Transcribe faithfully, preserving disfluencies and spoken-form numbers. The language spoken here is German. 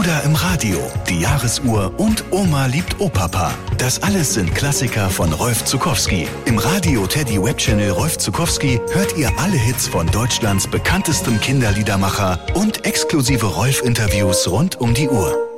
oder im Radio, die Jahresuhr und Oma liebt Opapa. Das alles sind Klassiker von Rolf Zuckowski. Im Radio Teddy Webchannel Rolf Zuckowski hört ihr alle Hits von Deutschlands bekanntestem Kinderliedermacher und exklusive Rolf-Interviews rund um die Uhr.